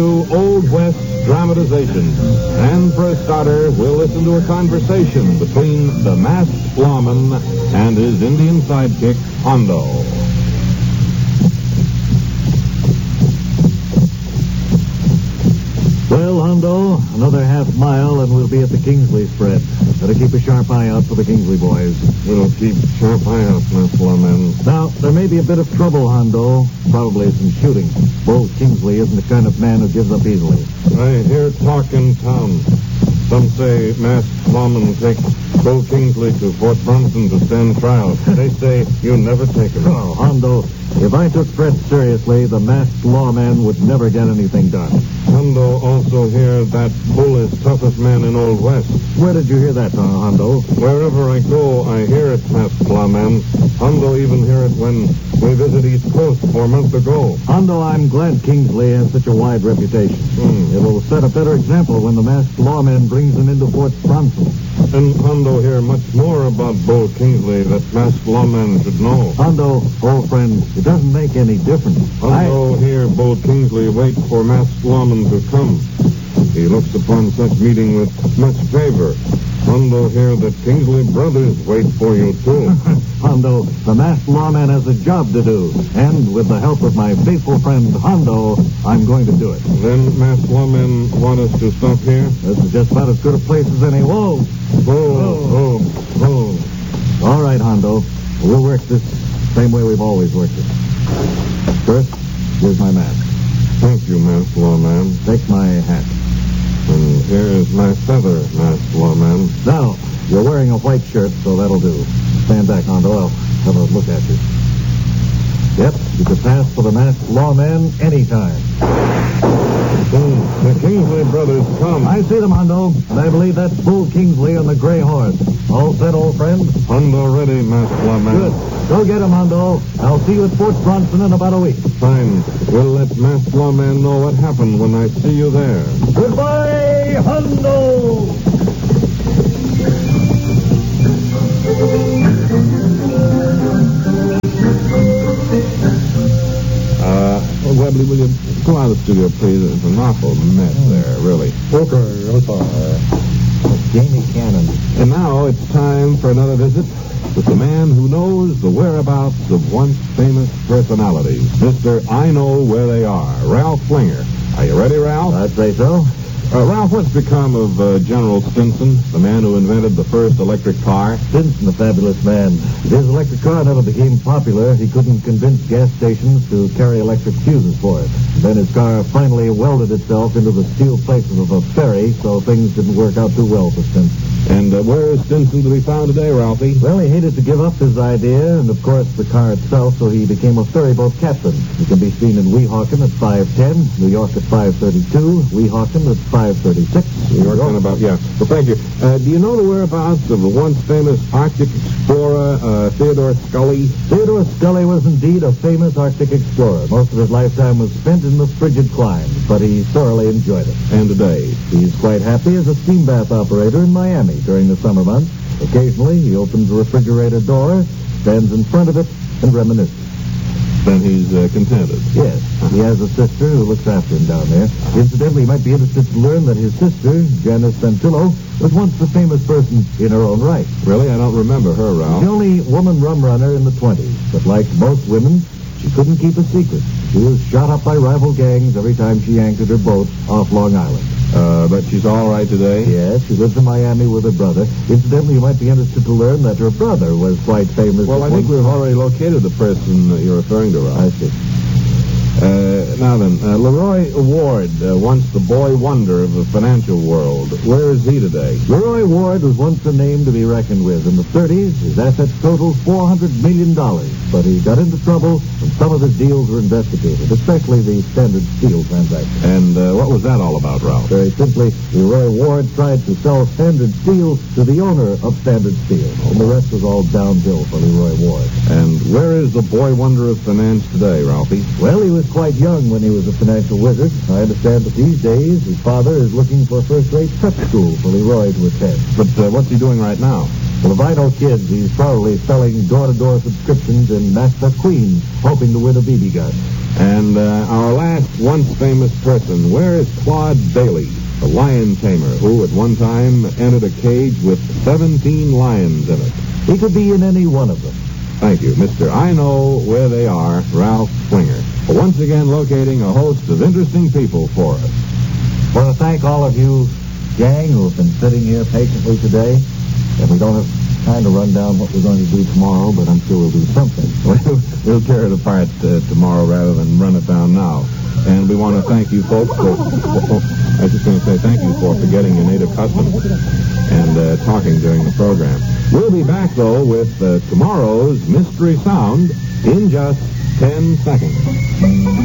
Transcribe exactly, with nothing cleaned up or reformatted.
Old West dramatizations. And for a starter, we'll listen to a conversation between the masked lawman and his Indian sidekick, Hondo. Well, Hondo, another half mile and we'll be at the Kingsley spread. Better keep a sharp eye out for the Kingsley boys. We'll keep sharp eye out, Masked Lawman. Now, there may be a bit of trouble, Hondo. Probably some shooting. Bull Kingsley isn't the kind of man who gives up easily. I hear talk in town. Some say Masked Lawman takes Bull Kingsley to Fort Bronson to stand trial. They say you never take him. Oh, Hondo, if I took threats seriously, the masked lawman would never get anything done. Hondo also hear that Bull is toughest man in Old West. Where did you hear that, uh, Hondo? Wherever I go, I hear it, Masked Lawman. Hondo even hear it when we visit East Coast four months ago. Hondo, I'm glad Kingsley has such a wide reputation. Hmm. It'll set a better example when the masked lawman brings him into Fort Bronson. And Hondo hear much more about Bull Kingsley that Masked Lawman should know. Hondo, old friend, it doesn't make any difference. Hondo I... hear Bull Kingsley wait for Masked Lawman to come. He looks upon such meeting with much favor. Hondo hear that Kingsley brothers wait for you, too. Hondo, the masked lawman has a job to do. And with the help of my faithful friend Hondo, I'm going to do it. Then Masked Lawman want us to stop here? This is just about as good a place as any. Whoa! Whoa, whoa, whoa. All right, Hondo. We'll work this same way we've always worked it. First, here's my mask. Thank you, Masked Lawman. Take my hat. And here is my feather, Masked Lawman. Now, you're wearing a white shirt, so that'll do. Stand back, Hondo. I'll have a look at you. Yep, you could pass for the masked lawman anytime. Mm, the Kingsley brothers come. I see them, Hondo. And I believe that's Bull Kingsley on the gray horse. All set, old friend? Hondo ready, Masked Lawman. Good. Go get him, Hondo. I'll see you at Fort Bronson in about a week. Fine. We'll let Masked Lawman know what happened when I see you there. Goodbye, Hondo! Uh, oh, Webley, will you go out of the studio, please? It's an awful mess there, really. Okay, okay. Jamie Cannon. And now it's time for another visit with the man who knows the whereabouts of once famous personalities. Mister I Know Where They Are, Ralph Flinger. Are you ready, Ralph? I'd say so. Uh, Ralph, what's become of uh, General Stinson, the man who invented the first electric car? Stinson, a fabulous man. His electric car never became popular. He couldn't convince gas stations to carry electric fuses for it. Then his car finally welded itself into the steel plates of a ferry, so things didn't work out too well for Stinson. And uh, where is Stinson to be found today, Ralphie? Well, he hated to give up his idea, and of course the car itself, so he became a ferryboat captain. He can be seen in Weehawken at five ten, New York at five thirty-two, Weehawken at five thirty-six. New York and about, yeah. Well, thank you. Uh, do you know the whereabouts of the once famous Arctic explorer, uh, Theodore Scully? Theodore Scully was indeed a famous Arctic explorer. Most of his lifetime was spent in the frigid climes, but he thoroughly enjoyed it. And today? He's quite happy as a steam bath operator in Miami during the summer months. Occasionally, he opens the refrigerator door, stands in front of it, and reminisces. Then he's uh, contented. Yes. Uh-huh. He has a sister who looks after him down there. Uh-huh. Incidentally, you might be interested to learn that his sister, Janice Santillo, was once a famous person in her own right. Really? I don't remember her, Ralph. The only woman rum runner in the twenties. But like most women, she couldn't keep a secret. She was shot up by rival gangs every time she anchored her boat off Long Island. Uh, but she's all right today? Yes, she lives in Miami with her brother. Incidentally, you might be interested to learn that her brother was quite famous. Well, I think we've already located the person that you're referring to, Ralph. I see. Uh, now then, uh, Leroy Ward, uh, once the boy wonder of the financial world. Where is he today? Leroy Ward was once a name to be reckoned with. In the thirties, his assets totaled four hundred million dollars. But he got into trouble when some of his deals were investigated, especially the Standard Steel transaction. And uh, what was that all about, Ralph? Very simply, Leroy Ward tried to sell Standard Steel to the owner of Standard Steel. And the rest was all downhill for Leroy Ward. And where is the boy wonder of finance today, Ralphie? Well, he was quite young when he was a financial wizard. I understand that these days his father is looking for a first-rate prep school for Leroy to attend. But uh, what's he doing right now? Well, if I know kids, he's probably selling door-to-door subscriptions in Massac, Queens, hoping to win a B B gun. And uh, our last once famous person, where is Claude Bailey, the lion tamer, who at one time entered a cage with seventeen lions in it? He could be in any one of them. Thank you, Mister I Know Where They Are, Ralph Slinger, for once again locating a host of interesting people for us. I want to thank all of you, gang, who have been sitting here patiently today. And we don't have time to run down what we're going to do tomorrow, but I'm sure we'll do something. We'll tear it apart uh, tomorrow rather than run it down now. And we want to thank you folks for, for I was just going to say thank you for forgetting your native customs and uh, talking during the program. We'll be back, though, with uh, tomorrow's Mystery Sound in just ten seconds.